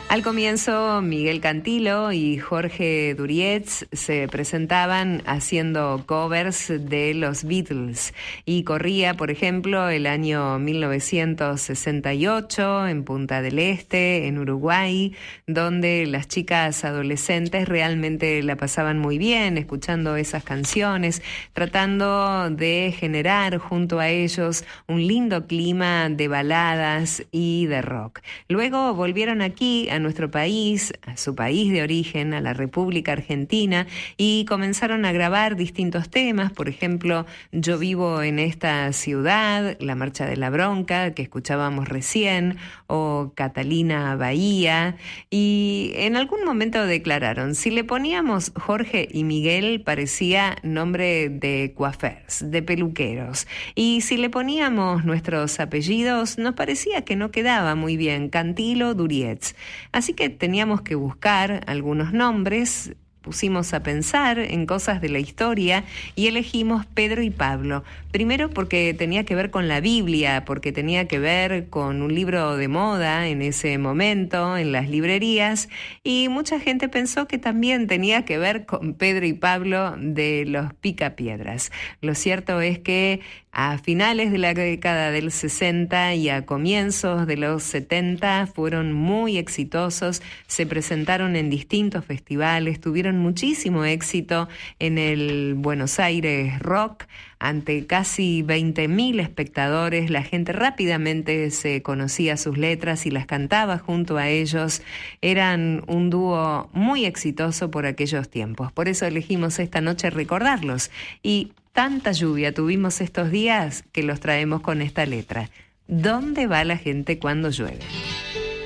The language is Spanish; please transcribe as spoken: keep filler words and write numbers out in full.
Al comienzo, Miguel Cantilo y Jorge Durietz se presentaban haciendo covers de los Beatles y corría, por ejemplo, el año mil novecientos sesenta y ocho en Punta del Este, en Uruguay, donde las chicas adolescentes realmente la pasaban muy bien escuchando esas canciones, tratando de generar junto a ellos un lindo clima de baladas y de rock. Luego volvieron aquí a nuestro país, a su país de origen, a la República Argentina, y comenzaron a grabar distintos temas, por ejemplo, Yo vivo en esta ciudad, La Marcha de la Bronca, que escuchábamos recién, o Catalina Bahía, y en algún momento declararon, si le poníamos Jorge y Miguel parecía nombre de coiffeurs, de peluqueros, y si le poníamos nuestros apellidos nos parecía que no quedaba muy bien, Cantilo, Durietz. Así que teníamos que buscar algunos nombres, pusimos a pensar en cosas de la historia y elegimos Pedro y Pablo. Primero porque tenía que ver con la Biblia, porque tenía que ver con un libro de moda en ese momento, en las librerías, y mucha gente pensó que también tenía que ver con Pedro y Pablo de los Picapiedras. Lo cierto es que a finales de la década del sesenta y a comienzos de los setenta fueron muy exitosos, se presentaron en distintos festivales, tuvieron muchísimo éxito en el Buenos Aires Rock, ante casi veinte mil espectadores. La gente rápidamente se conocía sus letras y las cantaba junto a ellos. Eran un dúo muy exitoso por aquellos tiempos. Por eso elegimos esta noche recordarlos. Y tanta lluvia tuvimos estos días que los traemos con esta letra. ¿Dónde va la gente cuando llueve?